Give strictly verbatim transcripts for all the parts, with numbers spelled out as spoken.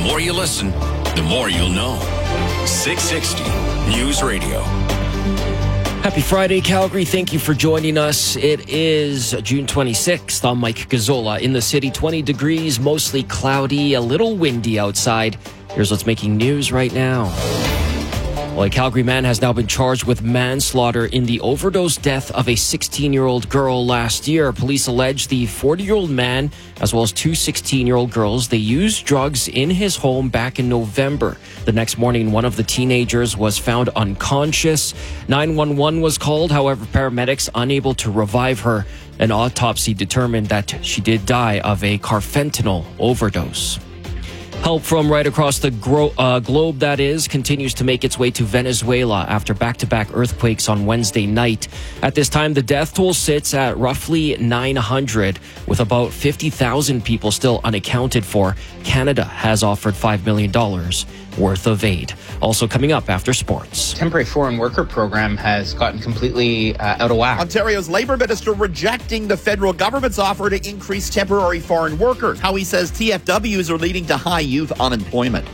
more you listen, the more you'll know. six sixty News Radio. Happy Friday, Calgary. Thank you for joining us. It is June twenty-sixth. I'm Mike Gazzola. In the city, twenty degrees, mostly cloudy, a little windy outside. Here's what's making news right now. Well, a Calgary man has now been charged with manslaughter in the overdose death of a sixteen-year-old girl last year. Police allege the forty-year-old man, as well as two sixteen-year-old girls, they used drugs in his home back in November. The next morning, one of the teenagers was found unconscious. nine one one was called. However, paramedics unable to revive her. An autopsy determined that she did die of a carfentanil overdose. Help from right across the gro- uh, globe, that is, continues to make its way to Venezuela after back-to-back earthquakes on Wednesday night. At this time, the death toll sits at roughly nine hundred, with about fifty thousand people still unaccounted for. Canada has offered five million dollars worth of aid. Also coming up after sports. Temporary foreign worker program has gotten completely uh, out of whack. Ontario's Labour Minister rejecting the federal government's offer to increase temporary foreign workers. How he says T F Ws are leading to high youth unemployment.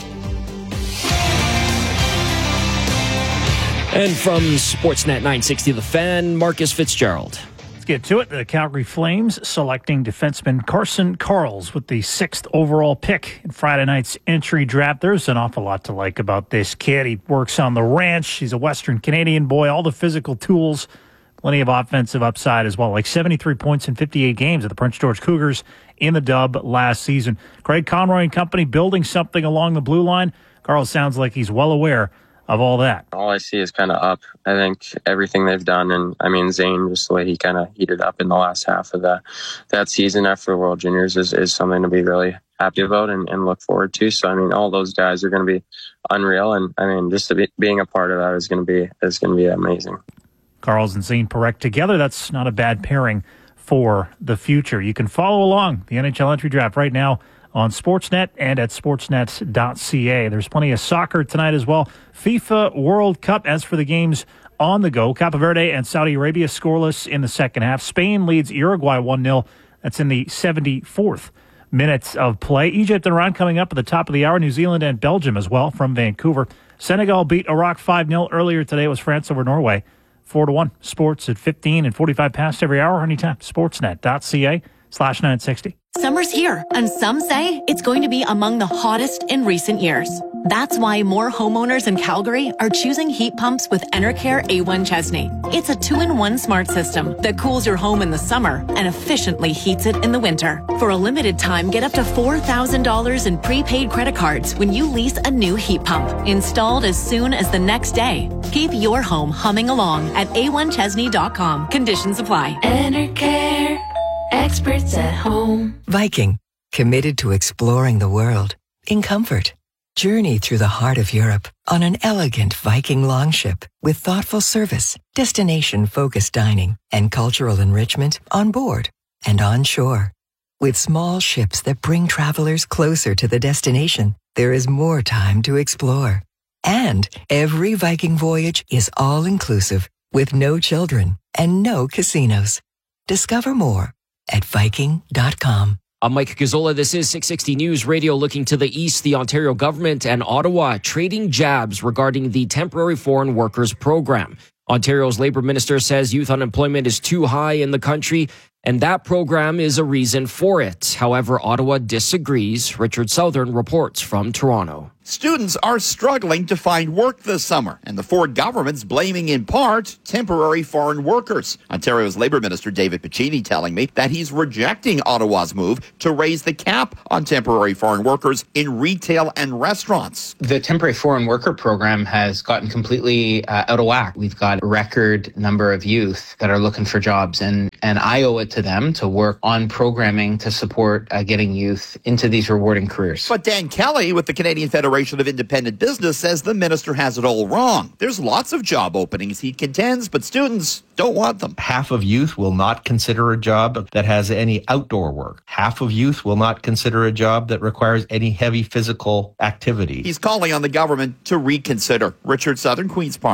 And from Sportsnet nine sixty The Fan, Marcus Fitzgerald. Let's get to it. The Calgary Flames selecting defenseman Carson Karls with the sixth overall pick in Friday night's entry draft. There's an awful lot to like about this kid. He works on the ranch. He's a Western Canadian boy, all the physical tools, plenty of offensive upside as well, like seventy-three points in fifty-eight games at the Prince George Cougars in the dub last season. Craig Conroy and company building something along the blue line. Karls sounds like he's well aware of all that. All I see is kind of up. I think everything they've done, and I mean, Zane, just the way he kind of heated up in the last half of that that season after World Juniors is, is something to be really happy about and, and look forward to. So, I mean, all those guys are going to be unreal, and I mean, just to be, being a part of that is going to be is going to be amazing. Karls and Zane Parekh together, that's not a bad pairing for the future. You can follow along the N H L entry draft right now on Sportsnet and at sportsnet dot c a. There's plenty of soccer tonight as well. FIFA World Cup. As for the games on the go, Cape Verde and Saudi Arabia scoreless in the second half. Spain leads Uruguay one nil. That's in the seventy-fourth minute of play. Egypt and Iran coming up at the top of the hour. New Zealand and Belgium as well from Vancouver. Senegal beat Iraq five nil earlier today. It was France over Norway four to one. Sports at fifteen and forty-five past every hour anytime. sportsnet dot c a slash nine sixty. Summer's here, and some say it's going to be among the hottest in recent years. That's why more homeowners in Calgary are choosing heat pumps with Enercare A one Chesney. It's a two-in-one smart system that cools your home in the summer and efficiently heats it in the winter. For a limited time, get up to four thousand dollars in prepaid credit cards when you lease a new heat pump, installed as soon as the next day. Keep your home humming along at a one chesney dot com. Conditions apply. Enercare. Experts at home. Viking, committed to exploring the world in comfort. Journey through the heart of Europe on an elegant Viking longship with thoughtful service, destination-focused dining, and cultural enrichment on board and on shore. With small ships that bring travelers closer to the destination, there is more time to explore. And every Viking voyage is all-inclusive with no children and no casinos. Discover more at viking dot com. I'm Mike Gazzola. This is six sixty News Radio. Looking to the east, the Ontario government and Ottawa trading jabs regarding the temporary foreign workers program. Ontario's Labour Minister says youth unemployment is too high in the country, and that program is a reason for it. However, Ottawa disagrees. Richard Southern reports from Toronto. Students are struggling to find work this summer, and the Ford government's blaming in part temporary foreign workers. Ontario's Labour Minister David Piccini telling me that he's rejecting Ottawa's move to raise the cap on temporary foreign workers in retail and restaurants. The temporary foreign worker program has gotten completely uh, out of whack. We've got a record number of youth that are looking for jobs, and, and I owe it to them to work on programming to support uh, getting youth into these rewarding careers. But Dan Kelly with the Canadian Federation of Independent Business says the minister has it all wrong. There's lots of job openings, he contends, but students don't want them. Half of youth will not consider a job that has any outdoor work. Half of youth will not consider a job that requires any heavy physical activity. He's calling on the government to reconsider. Richard Southern, Queen's Park.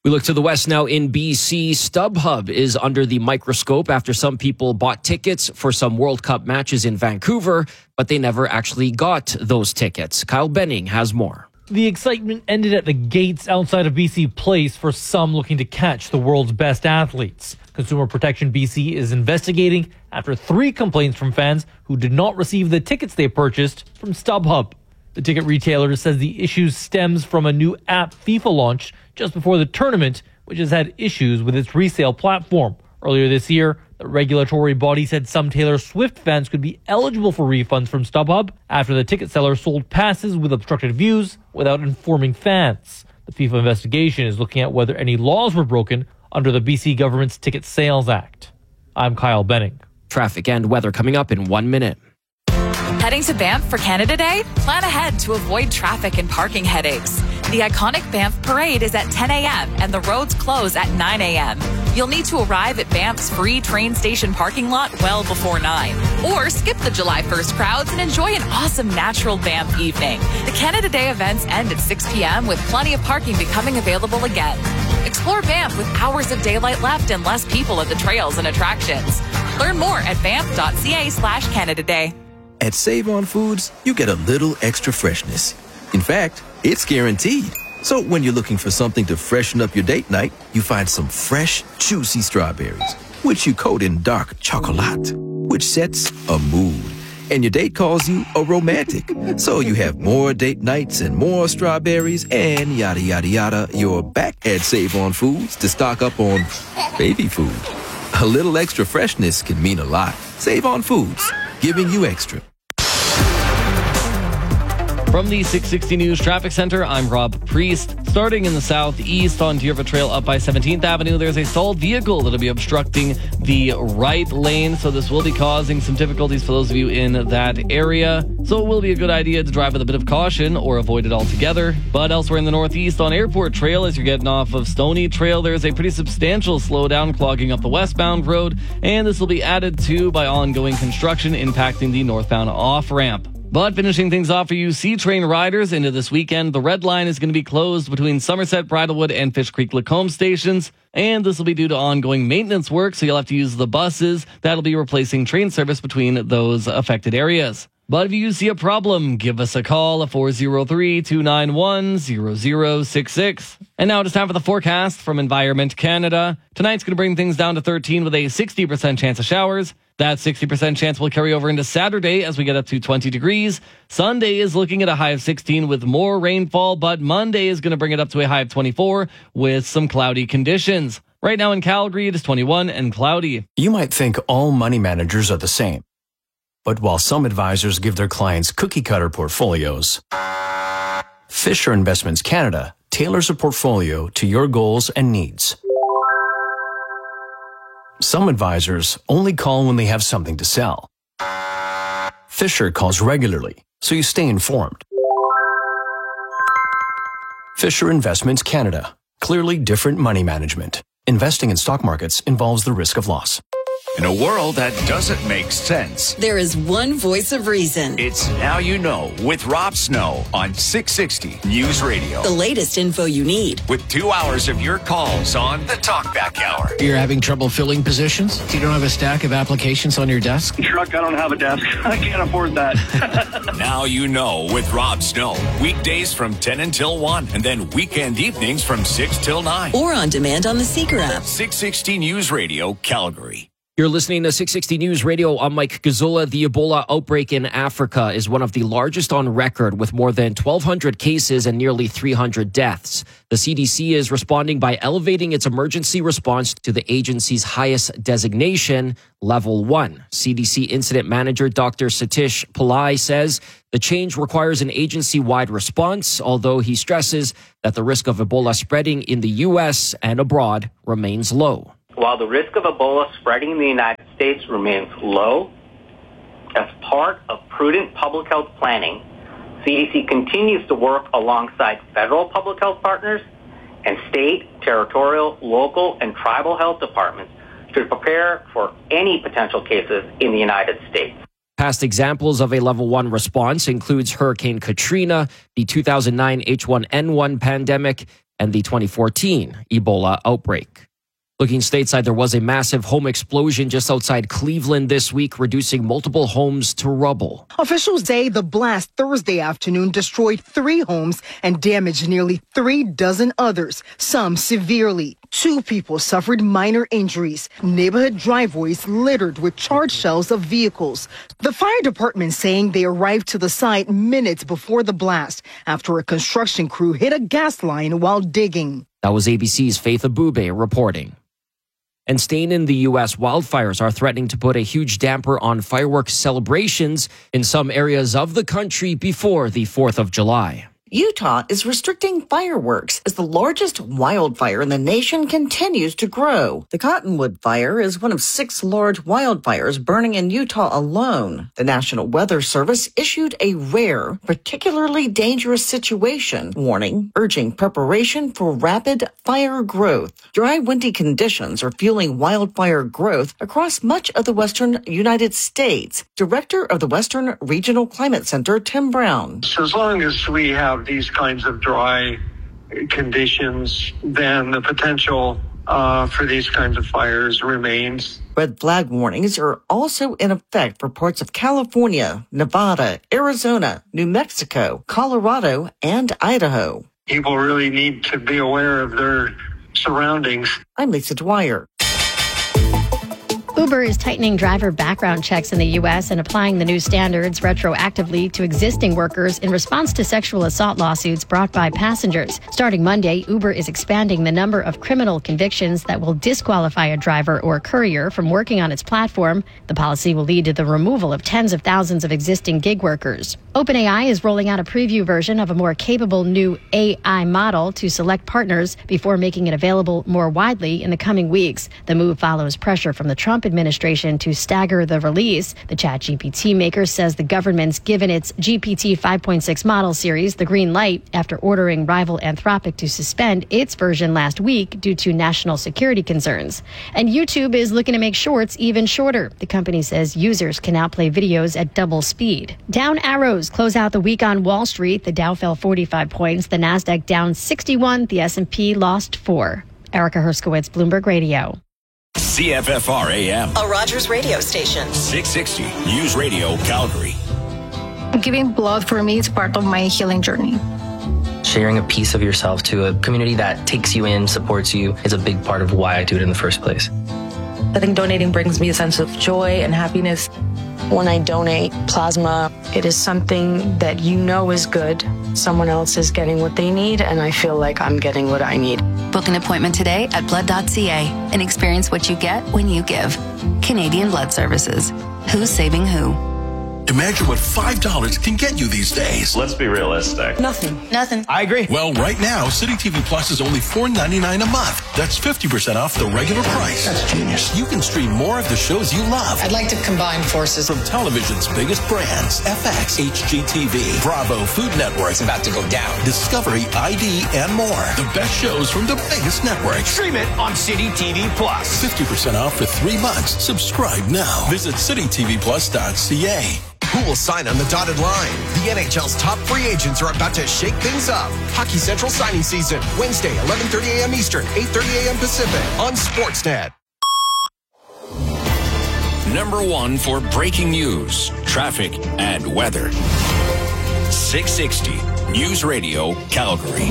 We look to the west now in B C. StubHub is under the microscope after some people bought tickets for some World Cup matches in Vancouver, but they never actually got those tickets. Kyle Benning has more. The excitement ended at the gates outside of B C Place for some looking to catch the world's best athletes. Consumer Protection B C is investigating after three complaints from fans who did not receive the tickets they purchased from StubHub. The ticket retailer says the issue stems from a new app FIFA launched just before the tournament, which has had issues with its resale platform. Earlier this year, the regulatory body said some Taylor Swift fans could be eligible for refunds from StubHub after the ticket seller sold passes with obstructed views without informing fans. The FIFA investigation is looking at whether any laws were broken under the B C government's Ticket Sales Act. I'm Kyle Benning. Traffic and weather coming up in one minute. Heading to Banff for Canada Day? Plan ahead to avoid traffic and parking headaches. The iconic Banff Parade is at ten a.m. and the roads close at nine a.m. You'll need to arrive at Banff's free train station parking lot well before nine. Or skip the July first crowds and enjoy an awesome natural Banff evening. The Canada Day events end at six p.m. with plenty of parking becoming available again. Explore Banff with hours of daylight left and less people at the trails and attractions. Learn more at banff.ca slash Canada Day. At Save On Foods, you get a little extra freshness. In fact, it's guaranteed. So when you're looking for something to freshen up your date night, you find some fresh, juicy strawberries, which you coat in dark chocolate, which sets a mood. And your date calls you a romantic. So you have more date nights and more strawberries and yada, yada, yada. You're back at Save On Foods to stock up on baby food. A little extra freshness can mean a lot. Save On Foods, giving you extra. From the six sixty News Traffic Center, I'm Rob Priest. Starting in the southeast on Tierva Trail up by seventeenth Avenue, there's a stalled vehicle that'll be obstructing the right lane, so this will be causing some difficulties for those of you in that area. So it will be a good idea to drive with a bit of caution or avoid it altogether. But elsewhere in the northeast on Airport Trail, as you're getting off of Stony Trail, there's a pretty substantial slowdown clogging up the westbound road, and this will be added to by ongoing construction impacting the northbound off-ramp. But finishing things off for you C-Train riders into this weekend, the Red Line is going to be closed between Somerset, Bridlewood, and Fish Creek Lacombe stations. And this will be due to ongoing maintenance work, so you'll have to use the buses. That'll be replacing train service between those affected areas. But if you see a problem, give us a call at four oh three, two nine one, zero zero six six. And now it is time for the forecast from Environment Canada. Tonight's going to bring things down to thirteen with a sixty percent chance of showers. That sixty percent chance will carry over into Saturday as we get up to twenty degrees. Sunday is looking at a high of sixteen with more rainfall, but Monday is going to bring it up to a high of twenty-four with some cloudy conditions. Right now in Calgary, it is twenty-one and cloudy. You might think all money managers are the same. But while some advisors give their clients cookie-cutter portfolios, Fisher Investments Canada tailors a portfolio to your goals and needs. Some advisors only call when they have something to sell. Fisher calls regularly, so you stay informed. Fisher Investments Canada. Clearly different money management. Investing in stock markets involves the risk of loss. In a world that doesn't make sense, there is one voice of reason. It's Now You Know with Rob Snow on six sixty News Radio. The latest info you need. With two hours of your calls on the Talkback Hour. You're having trouble filling positions? You don't have a stack of applications on your desk? Truck, I don't have a desk. I can't afford that. Now You Know with Rob Snow. Weekdays from ten until one, and then weekend evenings from six till nine. Or on demand on the Seeker app. six sixty News Radio, Calgary. You're listening to six sixty News Radio. I'm Mike Gazzola. The Ebola outbreak in Africa is one of the largest on record, with more than twelve hundred cases and nearly three hundred deaths. The C D C is responding by elevating its emergency response to the agency's highest designation, Level one. C D C Incident Manager Doctor Satish Pillai says the change requires an agency-wide response, although he stresses that the risk of Ebola spreading in the U S and abroad remains low. While the risk of Ebola spreading in the United States remains low, as part of prudent public health planning, C D C continues to work alongside federal public health partners and state, territorial, local, and tribal health departments to prepare for any potential cases in the United States. Past examples of a level one response includes Hurricane Katrina, the two thousand nine H one N one pandemic, and the twenty fourteen Ebola outbreak. Looking stateside, there was a massive home explosion just outside Cleveland this week, reducing multiple homes to rubble. Officials say the blast Thursday afternoon destroyed three homes and damaged nearly three dozen others, some severely. Two people suffered minor injuries. Neighborhood driveways littered with charred shells of vehicles. The fire department saying they arrived to the site minutes before the blast after a construction crew hit a gas line while digging. That was A B C's Faith Abube reporting. And staying in the U S, wildfires are threatening to put a huge damper on fireworks celebrations in some areas of the country before the fourth of July. Utah is restricting fireworks as the largest wildfire in the nation continues to grow. The Cottonwood Fire is one of six large wildfires burning in Utah alone. The National Weather Service issued a rare, particularly dangerous situation warning, urging preparation for rapid fire growth. Dry, windy conditions are fueling wildfire growth across much of the western United States. Director of the Western Regional Climate Center, Tim Brown. So as long as we have these kinds of dry conditions, then the potential uh, for these kinds of fires remains. Red flag warnings are also in effect for parts of California, Nevada, Arizona, New Mexico, Colorado, and Idaho. People really need to be aware of their surroundings. I'm Lisa Dwyer. Uber is tightening driver background checks in the U S and applying the new standards retroactively to existing workers in response to sexual assault lawsuits brought by passengers. Starting Monday, Uber is expanding the number of criminal convictions that will disqualify a driver or courier from working on its platform. The policy will lead to the removal of tens of thousands of existing gig workers. OpenAI is rolling out a preview version of a more capable new A I model to select partners before making it available more widely in the coming weeks. The move follows pressure from the Trump administration to stagger the release. The ChatGPT maker says the government's given its G P T five point six model series the green light after ordering rival Anthropic to suspend its version last week due to national security concerns. And YouTube is looking to make shorts even shorter. The company says users can now play videos at double speed. Down arrows close out the week on Wall Street. The Dow fell forty-five points. The Nasdaq down sixty-one. The S and P lost four. Erica Herskowitz, Bloomberg Radio. C F F R A M. A Rogers radio station. six sixty News Radio Calgary. Giving blood for me is part of my healing journey. Sharing a piece of yourself to a community that takes you in, supports you, is a big part of why I do it in the first place. I think donating brings me a sense of joy and happiness. When I donate plasma, it is something that you know is good. Someone else is getting what they need, and I feel like I'm getting what I need. Book an appointment today at blood dot c a and experience what you get when you give. Canadian Blood Services. Who's saving who? Imagine what five dollars can get you these days. Let's be realistic. Nothing. Nothing. I agree. Well, right now, City T V Plus is only four ninety-nine a month. That's fifty percent off the regular price. That's genius. You can stream more of the shows you love. I'd like to combine forces. From television's biggest brands, F X, H G T V, Bravo, Food Network. It's about to go down. Discovery, I D, and more. The best shows from the biggest networks. Stream it on City T V Plus. fifty percent off for three months. Subscribe now. Visit city t v plus dot c a. Who will sign on the dotted line? The N H L's top free agents are about to shake things up. Hockey Central signing season, Wednesday, eleven thirty a.m. Eastern, eight thirty a.m. Pacific on Sportsnet. Number one for breaking news, traffic, and weather. six sixty News Radio Calgary.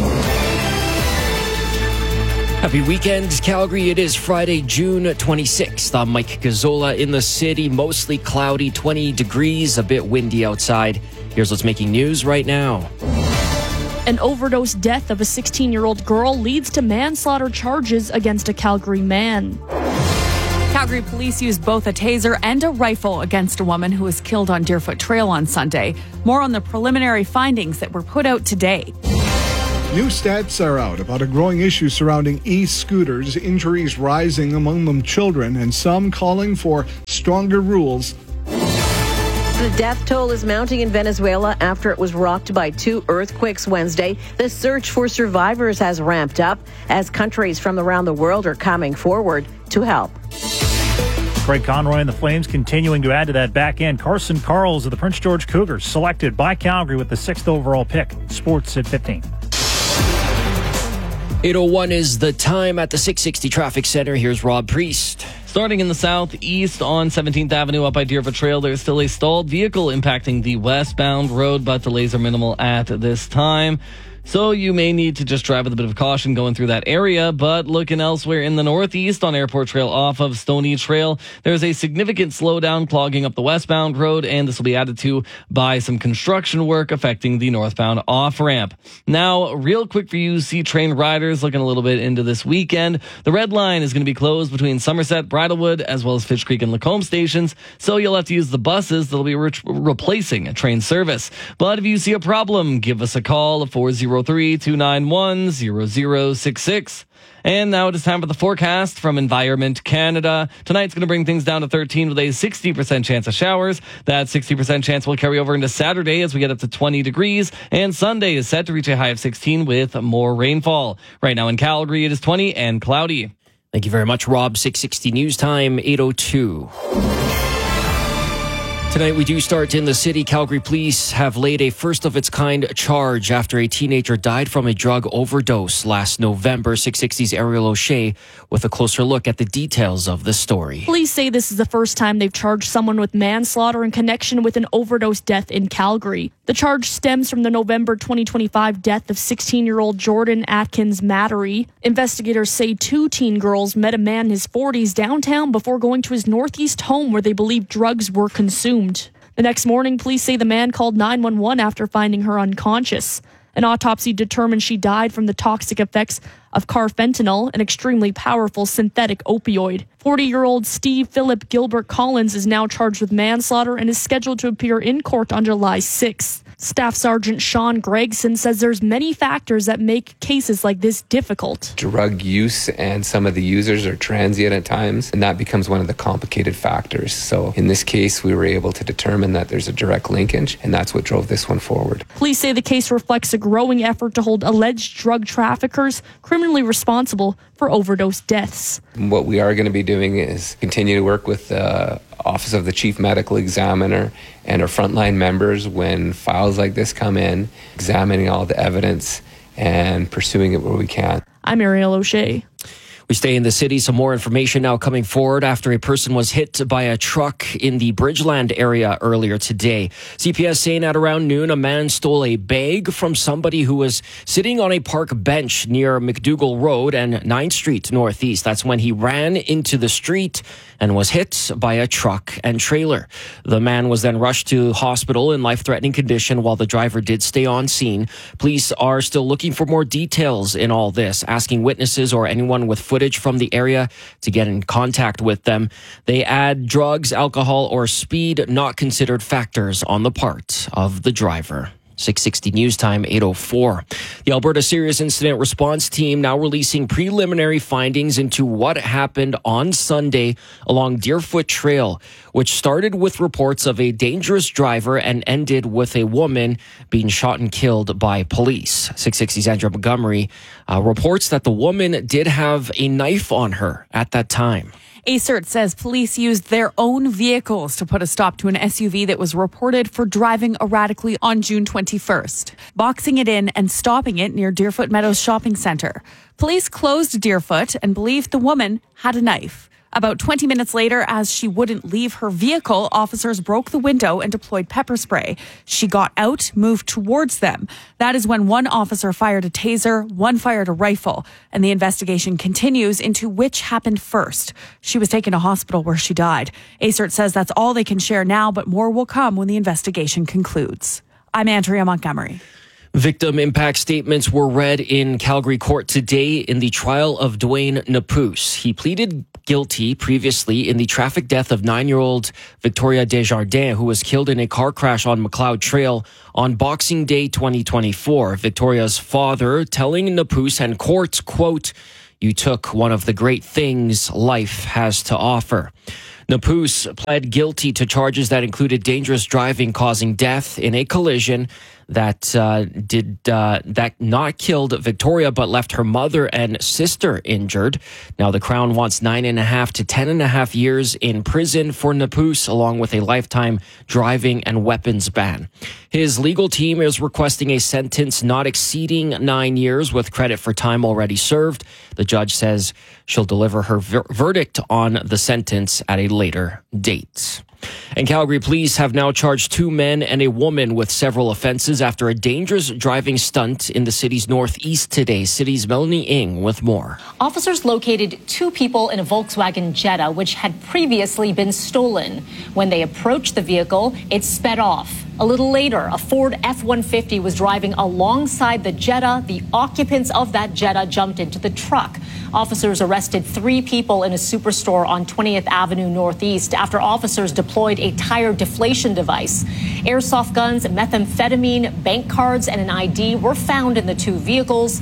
Happy weekend, Calgary. It is Friday, June twenty-sixth. I'm Mike Gazzola in the city. Mostly cloudy, twenty degrees, a bit windy outside. Here's what's making news right now. An overdose death of a sixteen-year-old girl leads to manslaughter charges against a Calgary man. Calgary police used both a taser and a rifle against a woman who was killed on Deerfoot Trail on Sunday. More on the preliminary findings that were put out today. New stats are out about a growing issue surrounding e-scooters, injuries rising among them children, and some calling for stronger rules. The death toll is mounting in Venezuela after it was rocked by two earthquakes Wednesday. The search for survivors has ramped up as countries from around the world are coming forward to help. Craig Conroy and the Flames continuing to add to that back end. Carson Karls of the Prince George Cougars selected by Calgary with the sixth overall pick. Sports at fifteen. eight oh one is the time at the six sixty Traffic Center. Here's Rob Priest. Starting in the southeast on seventeenth Avenue up by Deerfoot Trail, there's still a stalled vehicle impacting the westbound road, but delays are minimal at this time. So you may need to just drive with a bit of caution going through that area. But looking elsewhere in the northeast on Airport Trail off of Stony Trail, there's a significant slowdown clogging up the westbound road, and this will be added to by some construction work affecting the northbound off-ramp. Now, real quick for you C-Train riders looking a little bit into this weekend, the red line is going to be closed between Somerset, Bridlewood, as well as Fitch Creek and Lacombe stations, so you'll have to use the buses that'll be re- replacing a train service. But if you see a problem, give us a call at four oh three, two nine one, zero zero six six. And now it is time for the forecast from Environment Canada. Tonight's going to bring things down to thirteen with a sixty percent chance of showers. That sixty percent chance will carry over into Saturday as we get up to twenty degrees. And Sunday is set to reach a high of sixteen with more rainfall. Right now in Calgary, it is twenty and cloudy. Thank you very much, Rob. six sixty News Time, eight oh two. Tonight we do start in the city. Calgary police have laid a first-of-its-kind charge after a teenager died from a drug overdose last November. six sixty's Ariel O'Shea with a closer look at the details of the story. Police say this is the first time they've charged someone with manslaughter in connection with an overdose death in Calgary. The charge stems from the November twenty twenty-five death of sixteen-year-old Jordan Atkins Mattery. Investigators say two teen girls met a man in his forties downtown before going to his northeast home where they believe drugs were consumed. The next morning, police say the man called nine one one after finding her unconscious. An autopsy determined she died from the toxic effects of carfentanil, an extremely powerful synthetic opioid. forty-year-old Steve Philip Gilbert Collins is now charged with manslaughter and is scheduled to appear in court on July sixth. Staff Sergeant Sean Gregson says there's many factors that make cases like this difficult. Drug use and some of the users are transient at times, and that becomes one of the complicated factors. So in this case, we were able to determine that there's a direct linkage, and that's what drove this one forward. Police say the case reflects a growing effort to hold alleged drug traffickers criminally responsible for overdose deaths. What we are going to be doing is continue to work with the Office of the Chief Medical Examiner and our frontline members when files like this come in, examining all the evidence and pursuing it where we can. I'm Ariel O'Shea. We stay in the city. Some more information now coming forward after a person was hit by a truck in the Bridgeland area earlier today. C P S saying at around noon, a man stole a bag from somebody who was sitting on a park bench near McDougall Road and ninth Street Northeast. That's when he ran into the street and was hit by a truck and trailer. The man was then rushed to hospital in life-threatening condition while the driver did stay on scene. Police are still looking for more details in all this, asking witnesses or anyone with footage from the area to get in contact with them. They add drugs, alcohol, or speed not considered factors on the part of the driver. six sixty News Time, eight oh four. The Alberta Serious Incident Response Team now releasing preliminary findings into what happened on Sunday along Deerfoot Trail, which started with reports of a dangerous driver and ended with a woman being shot and killed by police. six sixty's Andrea Montgomery uh, reports that the woman did have a knife on her at that time. A C E R T says police used their own vehicles to put a stop to an S U V that was reported for driving erratically on June twenty-first, boxing it in and stopping it near Deerfoot Meadows Shopping Centre. Police closed Deerfoot and believed the woman had a knife. About twenty minutes later, as she wouldn't leave her vehicle, officers broke the window and deployed pepper spray. She got out, moved towards them. That is when one officer fired a taser, one fired a rifle, and the investigation continues into which happened first. She was taken to hospital where she died. A C E R T says that's all they can share now, but more will come when the investigation concludes. I'm Andrea Montgomery. Victim impact statements were read in Calgary court today in the trial of Dwayne Napus. He pleaded guilty previously in the traffic death of nine-year-old Victoria Desjardins, who was killed in a car crash on McLeod Trail on Boxing Day twenty twenty-four. Victoria's father telling Napus and court, quote, "You took one of the great things life has to offer." Napus pled guilty to charges that included dangerous driving causing death in a collision that uh, did uh, that not killed Victoria but left her mother and sister injured. Now the Crown wants nine and a half to ten and a half years in prison for Napus, along with a lifetime driving and weapons ban. His legal team is requesting a sentence not exceeding nine years with credit for time already served. The judge says she'll deliver her ver- verdict on the sentence at a later date. And Calgary police have now charged two men and a woman with several offenses after a dangerous driving stunt in the city's northeast today. City's Melanie Ng with more. Officers located two people in a Volkswagen Jetta, which had previously been stolen. When they approached the vehicle, it sped off. A little later, a Ford F one fifty was driving alongside the Jetta. The occupants of that Jetta jumped into the truck. Officers arrested three people in a superstore on twentieth Avenue Northeast after officers deployed a tire deflation device. Airsoft guns, methamphetamine, bank cards, and an I D were found in the two vehicles.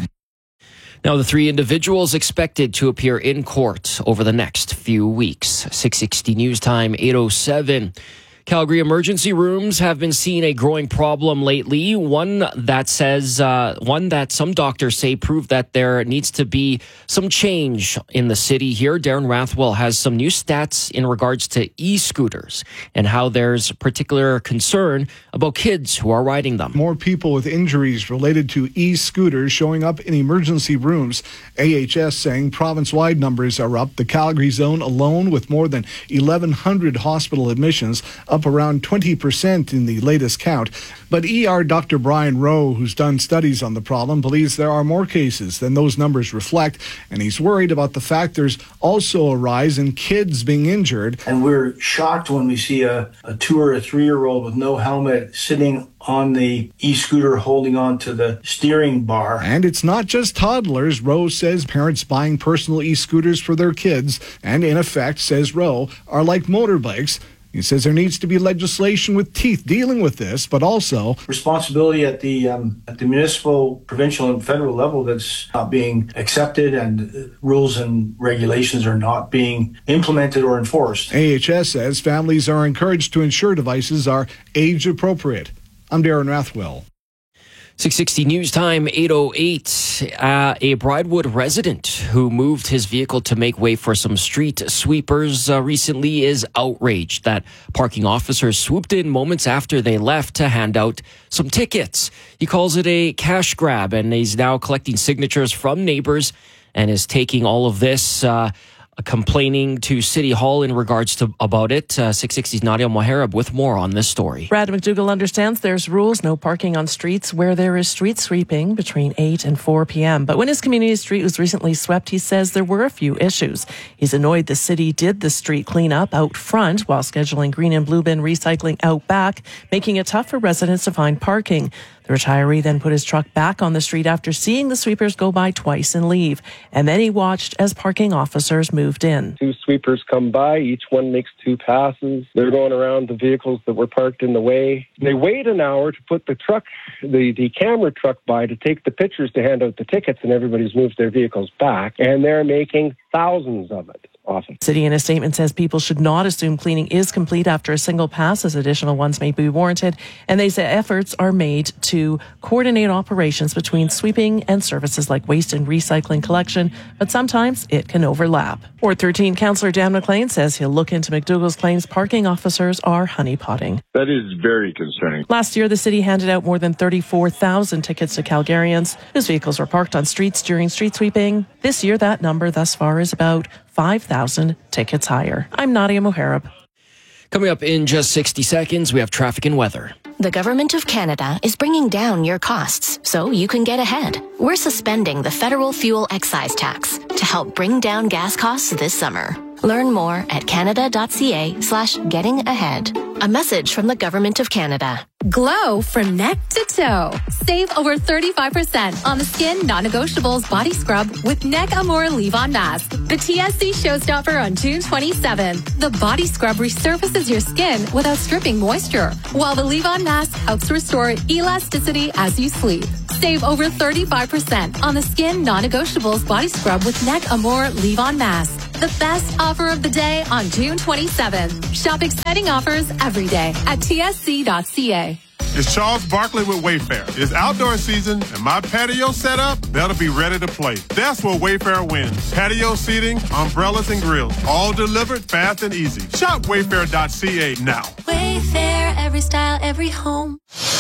Now, the three individuals expected to appear in court over the next few weeks. six sixty News Time, eight oh seven. Calgary emergency rooms have been seeing a growing problem lately. One that says, uh, one that some doctors say prove that there needs to be some change in the city here. Darren Rathwell has some new stats in regards to e-scooters and how there's particular concern about kids who are riding them. More people with injuries related to e-scooters showing up in emergency rooms. A H S saying province-wide numbers are up. The Calgary zone alone with more than eleven hundred hospital admissions, up around twenty percent in the latest count. But E R Doctor Brian Rowe, who's done studies on the problem, believes there are more cases than those numbers reflect, and he's worried about the fact there's also a rise in kids being injured. And we're shocked when we see a, a two or a three-year-old with no helmet sitting on the e-scooter holding on to the steering bar. And it's not just toddlers. Rowe says parents buying personal e-scooters for their kids, and in effect, says Rowe, are like motorbikes. He says there needs to be legislation with teeth dealing with this, but also responsibility at the um, at the municipal, provincial, and federal level that's not being accepted, and rules and regulations are not being implemented or enforced. A H S says families are encouraged to ensure devices are age appropriate. I'm Darren Rathwell. six sixty News Time, eight oh eight. Uh, a Bridewood resident who moved his vehicle to make way for some street sweepers uh, recently is outraged that parking officers swooped in moments after they left to hand out some tickets. He calls it a cash grab, and he's now collecting signatures from neighbors and is taking all of this uh, complaining to City Hall in regards to about it. Uh, six sixty's Nadia Moharib with more on this story. Brad McDougall understands there's rules, no parking on streets where there is street sweeping between eight and four p.m. But when his community street was recently swept, he says there were a few issues. He's annoyed the city did the street cleanup out front while scheduling green and blue bin recycling out back, making it tough for residents to find parking. The retiree then put his truck back on the street after seeing the sweepers go by twice and leave. And then he watched as parking officers moved in. Two sweepers come by. Each one makes two passes. They're going around the vehicles that were parked in the way. They wait an hour to put the truck, the, the camera truck by to take the pictures to hand out the tickets, and everybody's moved their vehicles back. And they're making thousands of it. Often. City in a statement says people should not assume cleaning is complete after a single pass, as additional ones may be warranted. And they say efforts are made to coordinate operations between sweeping and services like waste and recycling collection, but sometimes it can overlap. Ward thirteen Councillor Dan McLean says he'll look into McDougall's claims parking officers are honeypotting. That is very concerning. Last year, the city handed out more than thirty-four thousand tickets to Calgarians whose vehicles were parked on streets during street sweeping. This year, that number thus far is about five thousand tickets higher. I'm Nadia Moharib. Coming up in just sixty seconds, we have traffic and weather. The Government of Canada is bringing down your costs so you can get ahead. We're suspending the federal fuel excise tax to help bring down gas costs this summer. Learn more at canada.ca slash getting ahead. A message from the Government of Canada. Glow from neck to toe. Save over thirty-five percent on the Skin Non-Negotiables Body Scrub with Neck Amore Leave-On Mask. The T S C showstopper on June twenty-seventh. The Body Scrub resurfaces your skin without stripping moisture, while the Leave-On Mask helps restore elasticity as you sleep. Save over thirty-five percent on the Skin Non-Negotiables Body Scrub with Neck Amore Leave-On Mask. the best offer of the day on June twenty-seventh. Shop exciting offers every day at T S C dot C A. It's Charles Barkley with Wayfair. It's outdoor season, and my patio setup, that'll be ready to play. That's where Wayfair wins. Patio seating, umbrellas, and grills, all delivered fast and easy. Shop Wayfair dot C A now. Wayfair, every style, every home.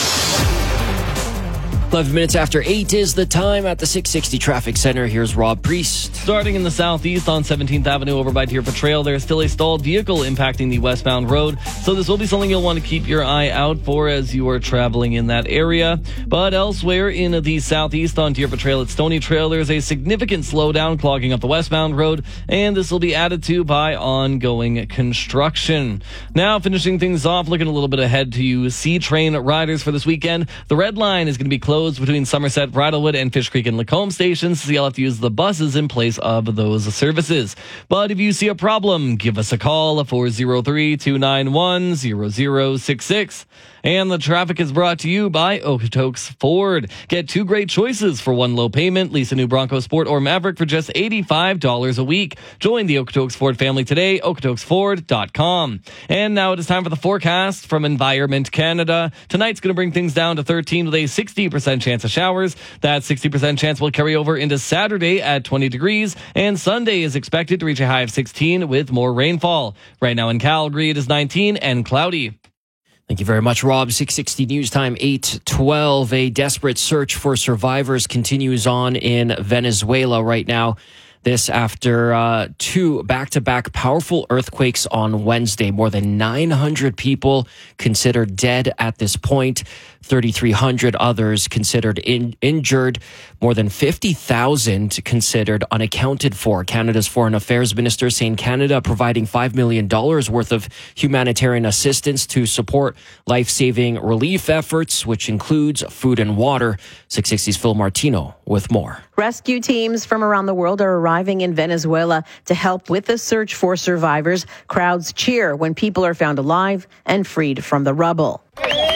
eleven minutes after eight is the time at the six sixty Traffic Center. Here's Rob Priest. Starting in the southeast on seventeenth Avenue over by Deerfoot Trail, there's still a stalled vehicle impacting the westbound road. So this will be something you'll want to keep your eye out for as you are traveling in that area. But elsewhere in the southeast on Deerfoot Trail at Stony Trail, there's a significant slowdown clogging up the westbound road. And this will be added to by ongoing construction. Now finishing things off, looking a little bit ahead to you C-Train riders for this weekend. The Red Line is going to be closed between Somerset, Bridlewood, and Fish Creek and Lacombe stations, so you'll have to use the buses in place of those services. But if you see a problem, give us a call at four oh three, two nine one, zero zero six six. And the traffic is brought to you by Okotoks Ford. Get two great choices for one low payment. Lease a new Bronco Sport or Maverick for just eighty-five dollars a week. Join the Okotoks Ford family today, okotoks ford dot com. And now it is time for the forecast from Environment Canada. Tonight's going to bring things down to thirteen with a sixty percent chance of showers. That sixty percent chance will carry over into Saturday at twenty degrees. And Sunday is expected to reach a high of sixteen with more rainfall. Right now in Calgary, it is nineteen and cloudy. Thank you very much, Rob. six sixty News Time, eight twelve. A desperate search for survivors continues on in Venezuela right now. This after uh, two back-to-back powerful earthquakes on Wednesday. More than nine hundred people considered dead at this point. thirty-three hundred others considered in, injured. More than fifty thousand considered unaccounted for. Canada's Foreign Affairs Minister saying Canada providing five million dollars worth of humanitarian assistance to support life-saving relief efforts, which includes food and water. six sixty's Phil Martino with more. Rescue teams from around the world are arriving in Venezuela to help with the search for survivors. Crowds cheer when people are found alive and freed from the rubble.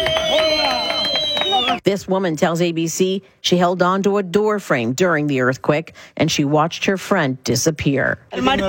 This woman tells A B C she held on to a door frame during the earthquake and she watched her friend disappear.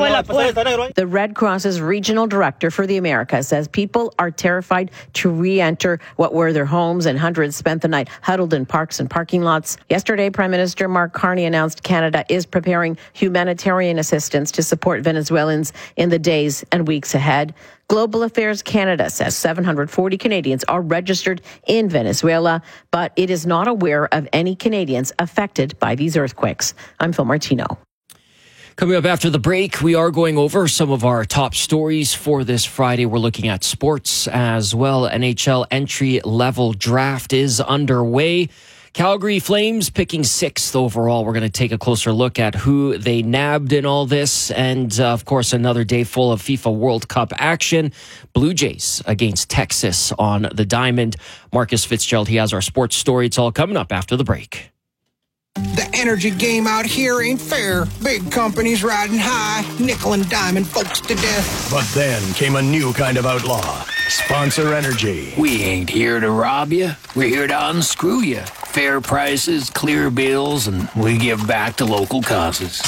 The Red Cross's regional director for the Americas says people are terrified to re-enter what were their homes, and hundreds spent the night huddled in parks and parking lots. Yesterday, Prime Minister Mark Carney announced Canada is preparing humanitarian assistance to support Venezuelans in the days and weeks ahead. Global Affairs Canada says seven hundred forty Canadians are registered in Venezuela, but it is not aware of any Canadians affected by these earthquakes. I'm Phil Martino. Coming up after the break, we are going over some of our top stories for this Friday. We're looking at sports as well. N H L entry-level draft is underway. Calgary Flames picking sixth overall. We're going to take a closer look at who they nabbed in all this. And, uh, of course, another day full of FIFA World Cup action. Blue Jays against Texas on the Diamond. Marcus Fitzgerald, he has our sports story. It's all coming up after the break. The energy game out here ain't fair. Big companies riding high, nickel and diamond folks to death. But then came a new kind of outlaw. Sponsor Energy. We ain't here to rob you. We're here to unscrew you. Fair prices, clear bills, and we give back to local causes.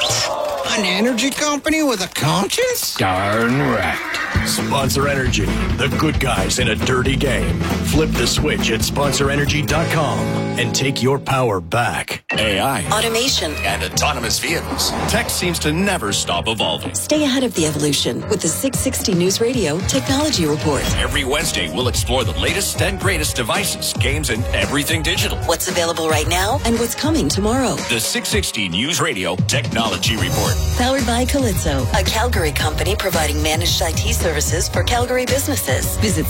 An energy company with a conscience? Darn right. Sponsor Energy, the good guys in a dirty game. Flip the switch at sponsor energy dot com and take your power back. A I, automation, and autonomous vehicles. Tech seems to never stop evolving. Stay ahead of the evolution with the six sixty News Radio Technology Report. Every Wednesday, we'll explore the latest and greatest devices, games, and everything digital. What's available right now and what's coming tomorrow. The six sixty News Radio Technology Report. Powered by Calypso, a Calgary company providing managed I T services for Calgary businesses. Visit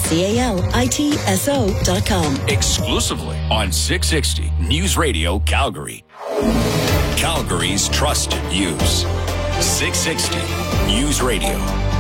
cal-itso dot com. Exclusively on six sixty News Radio Calgary. Calgary's trusted news. six sixty News Radio.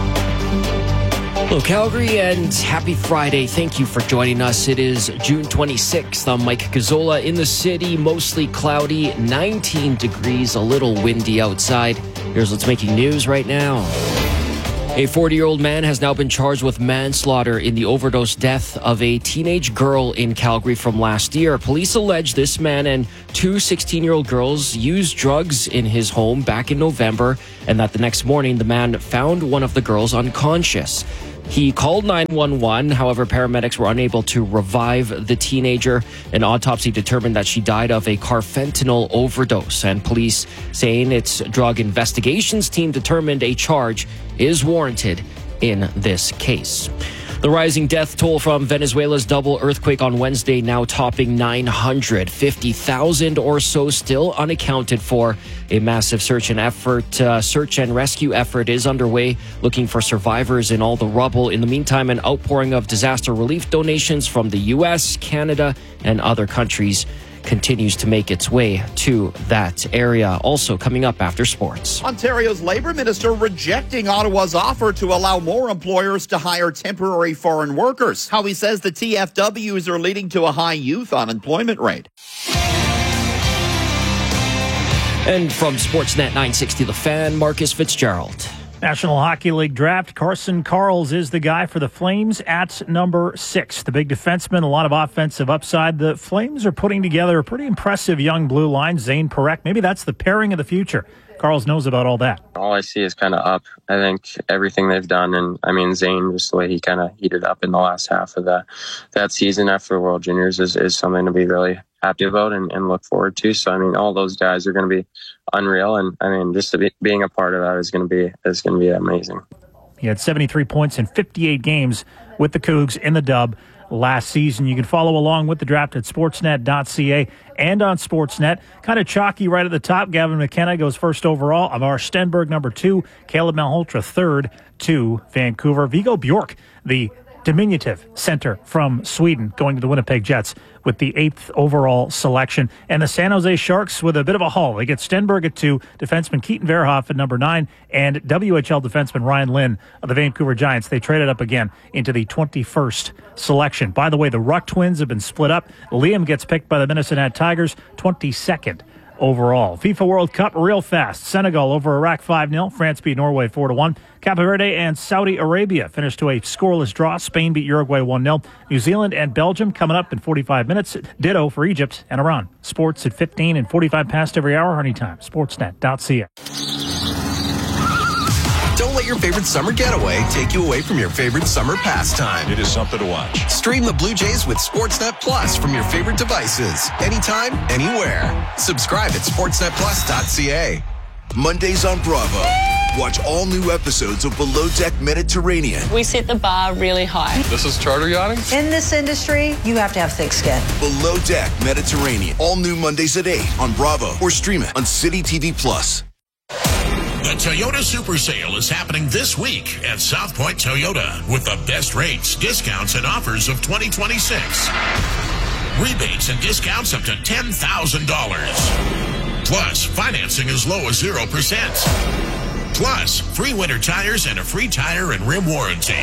Hello, Calgary, and happy Friday. Thank you for joining us. It is June twenty-sixth. I'm Mike Gazzola in the city. Mostly cloudy, nineteen degrees, a little windy outside. Here's what's making news right now. A forty-year-old man has now been charged with manslaughter in the overdose death of a teenage girl in Calgary from last year. Police allege this man and two sixteen-year-old girls used drugs in his home back in November, and that the next morning the man found one of the girls unconscious. He called nine one one. However, paramedics were unable to revive the teenager. An autopsy determined that she died of a carfentanil overdose, and police saying its drug investigations team determined a charge is warranted in this case. The rising death toll from Venezuela's double earthquake on Wednesday now topping nine hundred fifty thousand or so, still unaccounted for. A massive search and effort, uh, search and rescue effort is underway, looking for survivors in all the rubble. In the meantime, an outpouring of disaster relief donations from the U S, Canada, and other countries continues to make its way to that area. Also coming up after sports. Ontario's Labour Minister rejecting Ottawa's offer to allow more employers to hire temporary foreign workers. How he says the T F Ws are leading to a high youth unemployment rate. And from Sportsnet nine sixty The Fan, Marcus Fitzgerald. National Hockey League draft, Carson Karls is the guy for the Flames at number six. The big defenseman, a lot of offensive upside. The Flames are putting together a pretty impressive young blue line. Zane Parekh, maybe that's the pairing of the future. Karls knows about all that. All I see is kind of up. I think everything they've done, and I mean, Zane, just the way he kind of heated up in the last half of the, that season after World Juniors is, is something to be really happy about and, and look forward to. So, I mean, all those guys are going to be unreal. And I mean, just to be, being a part of that is going to be, is going to be amazing. He had seventy-three points in fifty-eight games with the Cougs in the dub last season. You can follow along with the draft at sportsnet dot c a and on Sportsnet. Kind of chalky right at the top. Gavin McKenna goes first overall. Avar Stenberg, number two. Caleb Malhotra, third to Vancouver. Viggo Bjork, the diminutive center from Sweden, going to the Winnipeg Jets with the eighth overall selection. And the San Jose Sharks with a bit of a haul. They get Stenberg at two, defenseman Keaton Verhoff at number nine, and W H L defenseman Ryan Lynn of the Vancouver Giants. They traded up again into the twenty-first selection. By the way, the Ruck twins have been split up. Liam gets picked by the Minnesota Tigers, twenty-second overall. FIFA World Cup real fast. Senegal over Iraq five nil. France beat Norway four to one. Cape Verde and Saudi Arabia finished to a scoreless draw. Spain beat Uruguay one nil. New Zealand and Belgium coming up in forty-five minutes. Ditto for Egypt and Iran. Sports at fifteen and forty-five past every hour anytime. sportsnet dot c a. Don't let your favorite summer getaway take you away from your favorite summer pastime. It is something to watch. Stream the Blue Jays with Sportsnet Plus from your favorite devices. Anytime, anywhere. Subscribe at sportsnet plus dot c a. Mondays on Bravo. Watch all new episodes of Below Deck Mediterranean. We set the bar really high. This is charter yachting? In this industry, you have to have thick skin. Below Deck Mediterranean. All new Mondays at eight on Bravo or stream it on City T V Plus. The Toyota Super Sale is happening this week at South Point Toyota with the best rates, discounts, and offers of twenty twenty-six. Rebates and discounts up to ten thousand dollars. Plus, financing as low as zero percent. Plus, free winter tires and a free tire and rim warranty.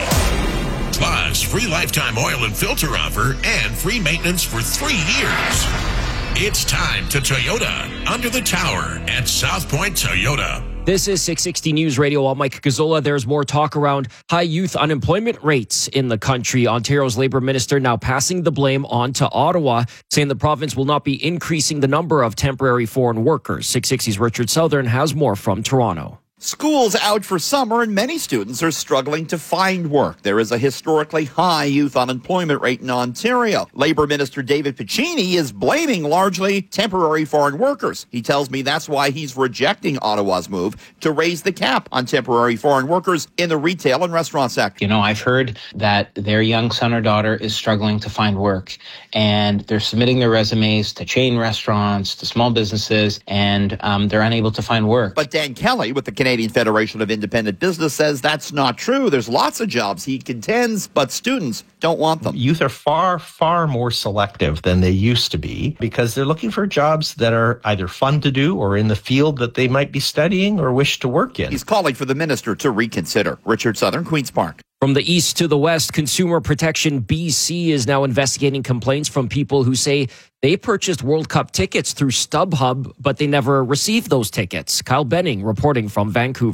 Plus, free lifetime oil and filter offer and free maintenance for three years. It's time to Toyota under the tower at South Point Toyota. This is six sixty News Radio. I'm Mike Gazzola. There's more talk around high youth unemployment rates in the country. Ontario's Labour Minister now passing the blame on to Ottawa, saying the province will not be increasing the number of temporary foreign workers. six sixty's Richard Southern has more from Toronto. School's out for summer and many students are struggling to find work. There is a historically high youth unemployment rate in Ontario. Labour Minister David Piccini is blaming largely temporary foreign workers. He tells me that's why he's rejecting Ottawa's move to raise the cap on temporary foreign workers in the retail and restaurant sector. You know, I've heard that their young son or daughter is struggling to find work, and they're submitting their resumes to chain restaurants, to small businesses, and um, they're unable to find work. But Dan Kelly with the Canadian Canadian Federation of Independent Business says that's not true. There's lots of jobs, he contends, but students don't want them. Youth are far, far more selective than they used to be because they're looking for jobs that are either fun to do or in the field that they might be studying or wish to work in. He's calling for the minister to reconsider. Richard Southern, Queen's Park. From the east to the west, Consumer Protection B C is now investigating complaints from people who say they purchased World Cup tickets through StubHub, but they never received those tickets. Kyle Benning reporting from Vancouver.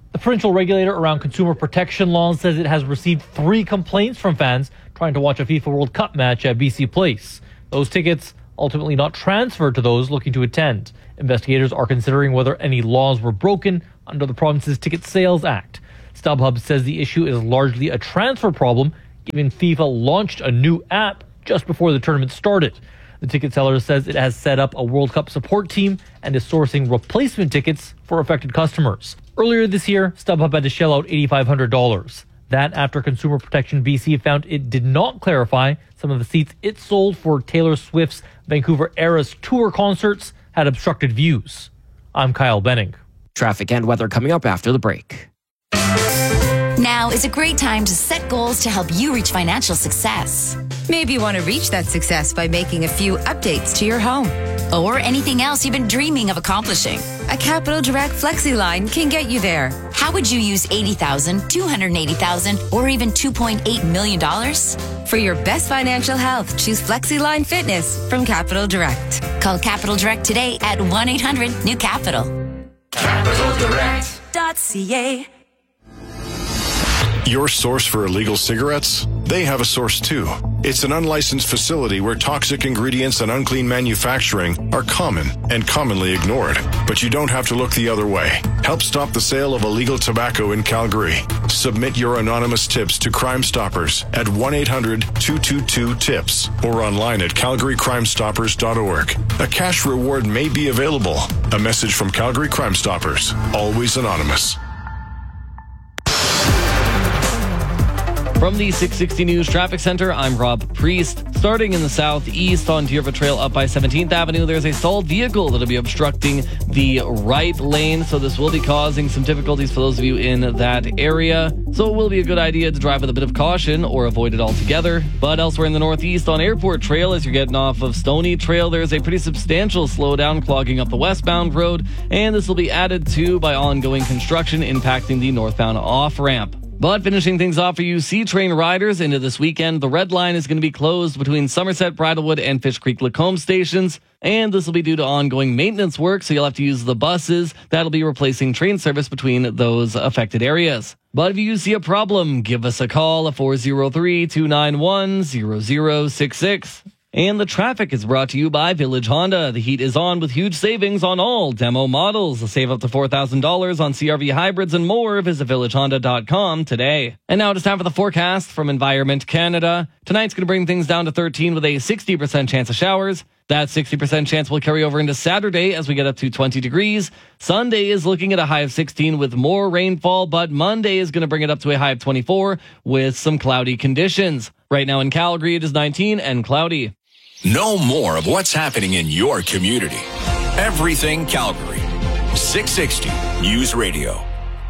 The provincial regulator around consumer protection laws says it has received three complaints from fans trying to watch a FIFA World Cup match at B C Place. Those tickets ultimately not transferred to those looking to attend. Investigators are considering whether any laws were broken under the province's Ticket Sales Act. StubHub says the issue is largely a transfer problem, given FIFA launched a new app just before the tournament started. The ticket seller says it has set up a World Cup support team and is sourcing replacement tickets for affected customers. Earlier this year, StubHub had to shell out eight thousand five hundred dollars. That after Consumer Protection B C found it did not clarify some of the seats it sold for Taylor Swift's Vancouver Eras Tour concerts had obstructed views. I'm Kyle Benning. Traffic and weather coming up after the break. Now is a great time to set goals to help you reach financial success. Maybe you want to reach that success by making a few updates to your home. Or anything else you've been dreaming of accomplishing. A Capital Direct Flexi line can get you there. How would you use eighty thousand dollars, two hundred eighty thousand dollars, or even two point eight million dollars? For your best financial health, choose Flexi Line Fitness from Capital Direct. Call Capital Direct today at one eight hundred new capital. capital direct dot c a. Your source for illegal cigarettes? They have a source too. It's an unlicensed facility where toxic ingredients and unclean manufacturing are common and commonly ignored. But you don't have to look the other way. Help stop the sale of illegal tobacco in Calgary. Submit your anonymous tips to Crime Stoppers at one eight hundred two two two TIPS or online at calgary crime stoppers dot org. A cash reward may be available. A message from Calgary Crime Stoppers. Always anonymous. From the six sixty News Traffic Center, I'm Rob Priest. Starting in the southeast on Deerfoot Trail up by seventeenth Avenue, there's a stalled vehicle that'll be obstructing the right lane, so this will be causing some difficulties for those of you in that area. So it will be a good idea to drive with a bit of caution or avoid it altogether. But elsewhere in the northeast on Airport Trail, as you're getting off of Stony Trail, there's a pretty substantial slowdown clogging up the westbound road, and this will be added to by ongoing construction impacting the northbound off-ramp. But finishing things off for you C-Train riders into this weekend, the Red Line is going to be closed between Somerset, Bridlewood, and Fish Creek Lacombe stations. And this will be due to ongoing maintenance work, so you'll have to use the buses. That'll be replacing train service between those affected areas. But if you see a problem, give us a call at four oh three, two nine one, zero zero six six. And the traffic is brought to you by Village Honda. The heat is on with huge savings on all demo models. Save up to four thousand dollars on C R V hybrids and more. Visit village honda dot com today. And now it's time for the forecast from Environment Canada. Tonight's going to bring things down to thirteen with a sixty percent chance of showers. That sixty percent chance will carry over into Saturday as we get up to twenty degrees. Sunday is looking at a high of sixteen with more rainfall, but Monday is going to bring it up to a high of twenty-four with some cloudy conditions. Right now in Calgary, it is nineteen and cloudy. Know more of what's happening in your community. Everything Calgary. six sixty News Radio.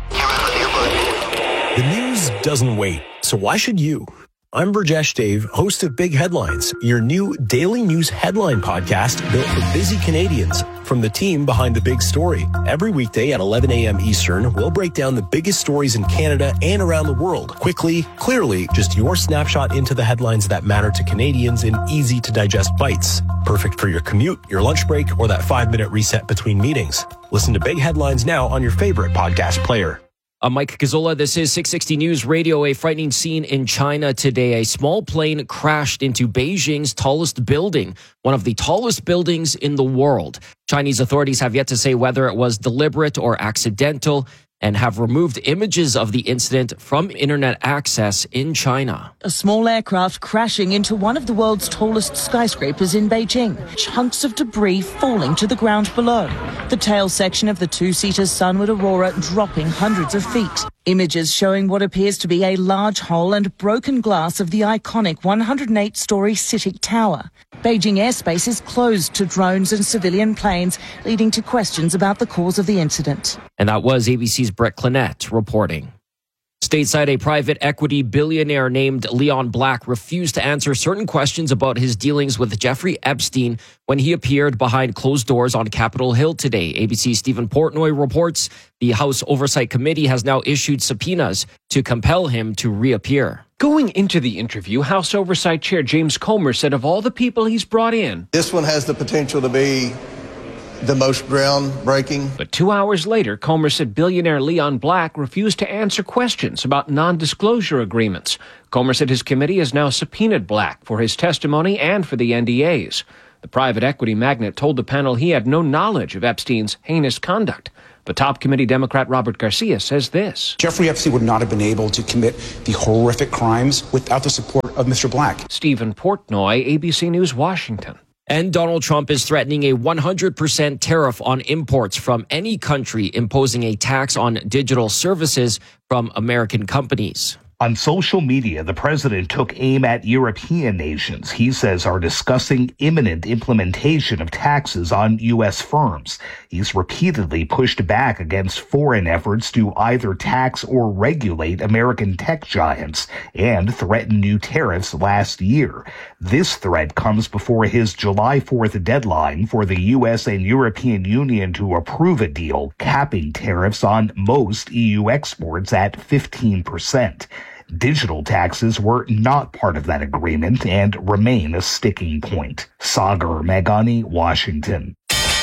The news doesn't wait, so why should you? I'm Burjesh Dave, host of Big Headlines, your new daily news headline podcast built for busy Canadians from the team behind the big story. Every weekday at eleven a.m. Eastern, we'll break down the biggest stories in Canada and around the world. Quickly, clearly, just your snapshot into the headlines that matter to Canadians in easy-to-digest bites. Perfect for your commute, your lunch break, or that five-minute reset between meetings. Listen to Big Headlines now on your favorite podcast player. I'm Mike Gazzola. This is six sixty News Radio. A frightening scene in China today. A small plane crashed into Beijing's tallest building, one of the tallest buildings in the world. Chinese authorities have yet to say whether it was deliberate or accidental and have removed images of the incident from internet access in China. A small aircraft crashing into one of the world's tallest skyscrapers in Beijing. Chunks of debris falling to the ground below. The tail section of the two-seater Sunward Aurora dropping hundreds of feet. Images showing what appears to be a large hole and broken glass of the iconic one hundred eight story CITIC Tower. Beijing airspace is closed to drones and civilian planes, leading to questions about the cause of the incident. And that was A B C's Brett Clinette reporting. Stateside, a private equity billionaire named Leon Black refused to answer certain questions about his dealings with Jeffrey Epstein when he appeared behind closed doors on Capitol Hill today. A B C's Stephen Portnoy reports the House Oversight Committee has now issued subpoenas to compel him to reappear. Going into the interview, House Oversight Chair James Comer said of all the people he's brought in, this one has the potential to be the most groundbreaking. But two hours later, Comer said billionaire Leon Black refused to answer questions about non-disclosure agreements. Comer said his committee has now subpoenaed Black for his testimony and for the N D As. The private equity magnate told the panel he had no knowledge of Epstein's heinous conduct. But top committee Democrat Robert Garcia says this. Jeffrey Epstein would not have been able to commit the horrific crimes without the support of Mister Black. Stephen Portnoy, A B C News, Washington. And Donald Trump is threatening a one hundred percent tariff on imports from any country, imposing a tax on digital services from American companies. On social media, the president took aim at European nations he says are discussing imminent implementation of taxes on U S firms. He's repeatedly pushed back against foreign efforts to either tax or regulate American tech giants and threatened new tariffs last year. This threat comes before his July fourth deadline for the U S and European Union to approve a deal capping tariffs on most E U exports at fifteen percent. Digital taxes were not part of that agreement and remain a sticking point. Sagar Meghani, Washington.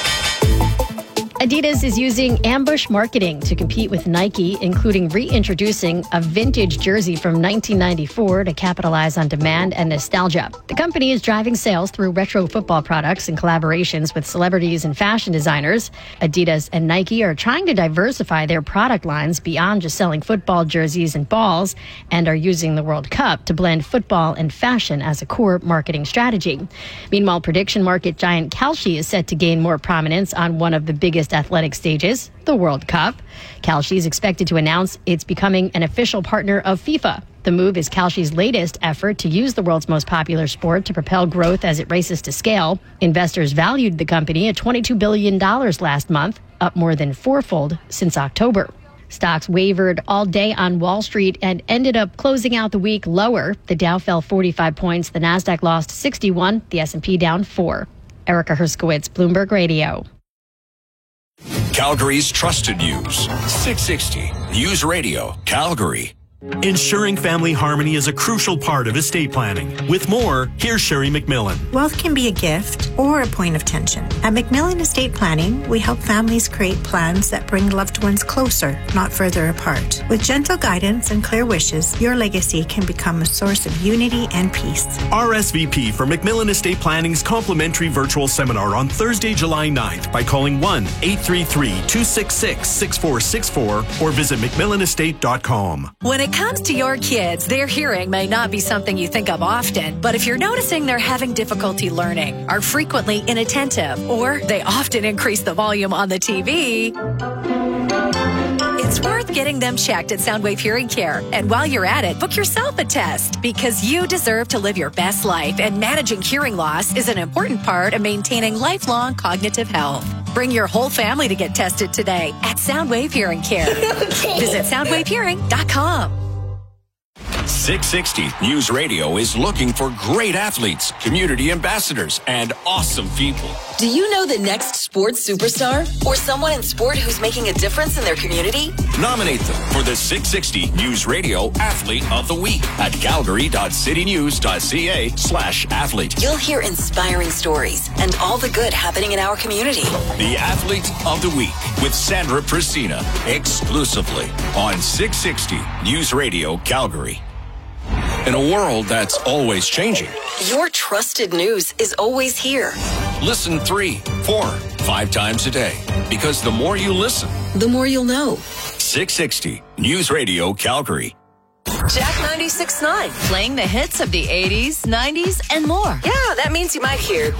Adidas is using ambush marketing to compete with Nike, including reintroducing a vintage jersey from nineteen ninety-four to capitalize on demand and nostalgia. The company is driving sales through retro football products and collaborations with celebrities and fashion designers. Adidas and Nike are trying to diversify their product lines beyond just selling football jerseys and balls, and are using the World Cup to blend football and fashion as a core marketing strategy. Meanwhile, prediction market giant Kalshi is set to gain more prominence on one of the biggest athletic stages, the World Cup. Kalshi is expected to announce it's becoming an official partner of FIFA. The move is Kalshi's latest effort to use the world's most popular sport to propel growth as it races to scale. Investors valued the company at twenty-two billion dollars last month, up more than fourfold since October. Stocks wavered all day on Wall Street and ended up closing out the week lower. The Dow fell forty-five points, the Nasdaq lost sixty-one, the S and P down four. Erica Herskowitz, Bloomberg Radio. Calgary's trusted news. six sixty News Radio, Calgary. Ensuring family harmony is a crucial part of estate planning. With more, here's Sherry McMillan. Wealth can be a gift or a point of tension. At McMillan Estate Planning, we help families create plans that bring loved ones closer, not further apart. With gentle guidance and clear wishes, your legacy can become a source of unity and peace. R S V P for McMillan Estate Planning's complimentary virtual seminar on Thursday, July ninth by calling one eight three three, two six six, six four six four or visit mcmillan estate dot com. When it comes to your kids, their hearing may not be something you think of often, but if you're noticing they're having difficulty learning, are frequently inattentive, or they often increase the volume on the T V, it's worth getting them checked at Soundwave Hearing Care. And while you're at it, book yourself a test, because you deserve to live your best life, and managing hearing loss is an important part of maintaining lifelong cognitive health. Bring your whole family to get tested today at Soundwave Hearing Care. Visit soundwave hearing dot com. six sixty News Radio is looking for great athletes, community ambassadors, and awesome people. Do you know the next sports superstar? Or someone in sport who's making a difference in their community? Nominate them for the six sixty News Radio Athlete of the Week at calgary.citynews.ca slash athlete. You'll hear inspiring stories and all the good happening in our community. The Athlete of the Week with Sandra Priscina, exclusively on six sixty News Radio Calgary. In a world that's always changing, your trusted news is always here. Listen three, four, five times a day. Because the more you listen, the more you'll know. six sixty News Radio Calgary. Jack ninety-six point nine, playing the hits of the eighties, nineties, and more. Yeah, that means you might hear